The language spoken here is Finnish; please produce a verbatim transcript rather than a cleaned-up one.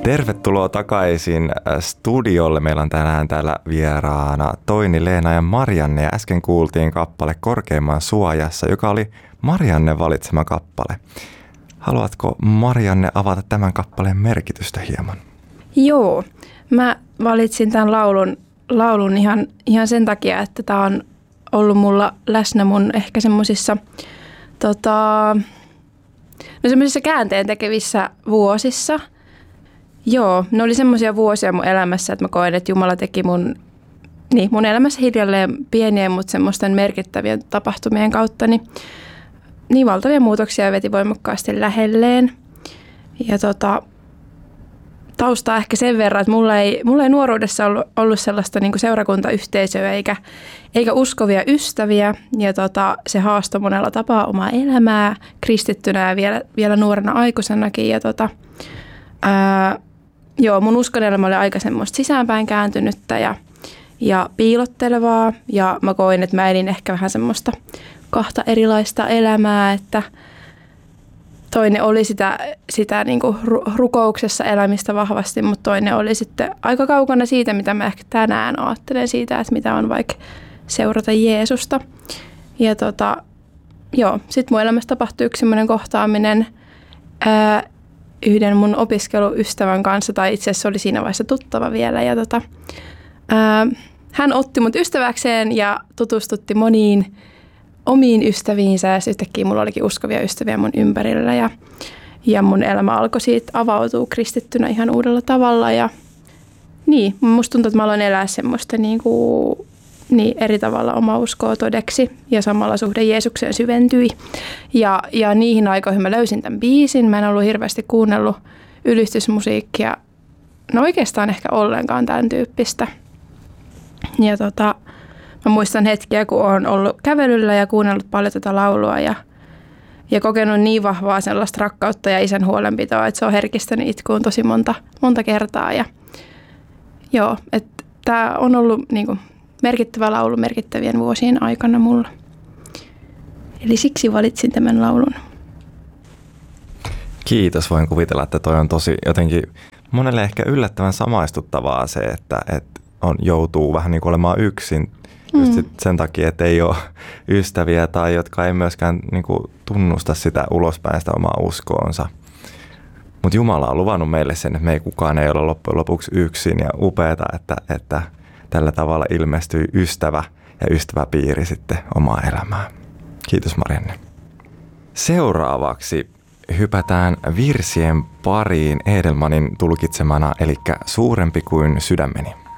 Tervetuloa takaisin studiolle. Meillä on tänään täällä vieraana Toini, Leena ja Marianne. Ja äsken kuultiin kappale Korkeimman suojassa, joka oli Marianne valitsema kappale. Haluatko Marianne avata tämän kappaleen merkitystä hieman? Joo, mä valitsin tämän laulun, laulun ihan, ihan sen takia, että tämä on ollut mulla läsnä mun ehkä semmoisissa tota, no semmoisissa käänteen tekevissä vuosissa. Joo, ne oli semmoisia vuosia mun elämässä, että mä koen, että Jumala teki mun, niin, mun elämässä hiljalleen pienien, mutta semmoisten merkittävien tapahtumien kautta niin, niin valtavia muutoksia veti voimakkaasti lähelleen. Ja tota, taustaa ehkä sen verran, että mulla ei, mulla ei nuoruudessa ollut, ollut sellaista niin kuin seurakuntayhteisöä eikä, eikä uskovia ystäviä. Ja tota, se haastoi monella tapaa omaa elämää kristittynä ja vielä, vielä nuorena aikuisenakin. Ja tota, ää, joo, mun uskonelämä oli aika semmoista sisäänpäin kääntynyttä ja, ja piilottelevaa. Ja mä koin, että mä elin ehkä vähän semmoista kahta erilaista elämää, että toinen oli sitä, sitä niin kuin rukouksessa elämistä vahvasti, mutta toinen oli sitten aika kaukana siitä, mitä mä ehkä tänään ajattelen siitä, että mitä on vaikka seurata Jeesusta. Ja tota, joo, sitten mun elämässä tapahtui yksi semmoinen kohtaaminen ää, yhden mun opiskeluystävän kanssa, tai itse asiassa oli siinä vaiheessa tuttava vielä. Ja tota, ää, hän otti mut ystäväkseen ja tutustutti moniin omiin ystäviinsä ja yhtäkkiä mulla olikin uskovia ystäviä mun ympärillä ja, ja mun elämä alkoi siitä avautua kristittynä ihan uudella tavalla ja niin, musta tuntuu, että mä aloin elää semmoista niin kuin, niin eri tavalla omaa uskoa todeksi ja samalla suhde Jeesukseen syventyi ja, ja niihin aikoihin mä löysin tämän biisin, mä en ollut hirveästi kuunnellut ylistysmusiikkia, no oikeastaan ehkä ollenkaan tämän tyyppistä ja tota mä muistan hetkiä, kun olen ollut kävelyllä ja kuunnellut paljon tätä laulua ja, ja kokenut niin vahvaa sellaista rakkautta ja isän huolenpitoa, että se on herkistänyt itkuun tosi monta, monta kertaa. Ja, joo, että tämä on ollut niin kuin, merkittävä laulu merkittävien vuosien aikana mulla. Eli siksi valitsin tämän laulun. Kiitos. Voin kuvitella, että toi on tosi jotenkin monelle ehkä yllättävän samaistuttavaa se, että, että on, joutuu vähän niin kuin olemaan yksin. Just mm. sen takia, että ei ole ystäviä tai jotka ei myöskään niin kuin, tunnusta sitä ulospäin sitä omaa uskoonsa. Mutta Jumala on luvannut meille sen, että me ei kukaan ei ole loppujen lopuksi yksin ja upeata, että, että tällä tavalla ilmestyy ystävä ja ystäväpiiri sitten omaa elämään. Kiitos Marianne. Seuraavaksi hypätään virsien pariin Edelmanin tulkitsemana, eli Suurempi kuin sydämeni.